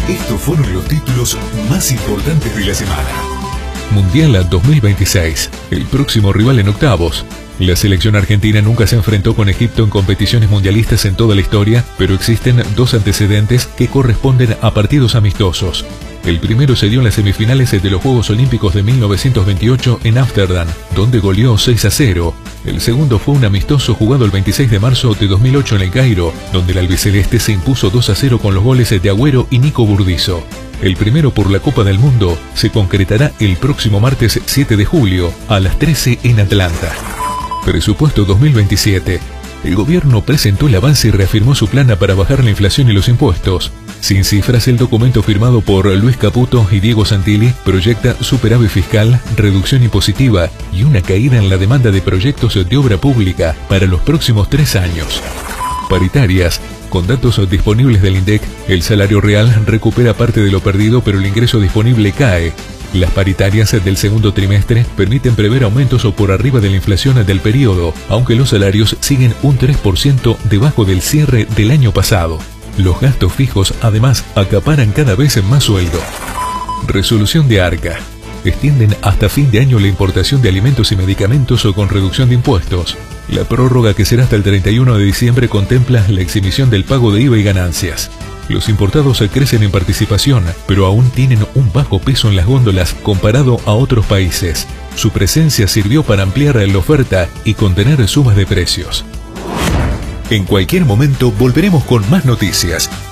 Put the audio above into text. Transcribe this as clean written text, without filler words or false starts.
Estos fueron los títulos más importantes de la semana. Mundial 2026. El próximo rival en octavos. La selección argentina nunca se enfrentó con Egipto en competiciones mundialistas en toda la historia, pero existen dos antecedentes que corresponden a partidos amistosos. El primero se dio en las semifinales de los Juegos Olímpicos de 1928 en Ámsterdam, donde goleó 6-0. El segundo fue un amistoso jugado el 26 de marzo de 2008 en El Cairo, donde el albiceleste se impuso 2-0 con los goles de Agüero y Nico Burdizo. El primero por la Copa del Mundo se concretará el próximo martes 7 de julio a las 13 en Atlanta. Presupuesto 2027. El gobierno presentó el avance y reafirmó su plan para bajar la inflación y los impuestos. Sin cifras, el documento firmado por Luis Caputo y Diego Santilli proyecta superávit fiscal, reducción impositiva y una caída en la demanda de proyectos de obra pública para los próximos 3 años. Paritarias. Con datos disponibles del INDEC, el salario real recupera parte de lo perdido, pero el ingreso disponible cae. Las paritarias del segundo trimestre permiten prever aumentos por arriba de la inflación del periodo, aunque los salarios siguen un 3% debajo del cierre del año pasado. Los gastos fijos, además, acaparan cada vez más sueldo. Resolución de ARCA. Extienden hasta fin de año la importación de alimentos y medicamentos con reducción de impuestos. La prórroga, que será hasta el 31 de diciembre, contempla la exhibición del pago de IVA y ganancias. Los importados crecen en participación, pero aún tienen un bajo peso en las góndolas comparado a otros países. Su presencia sirvió para ampliar la oferta y contener sumas de precios. En cualquier momento volveremos con más noticias.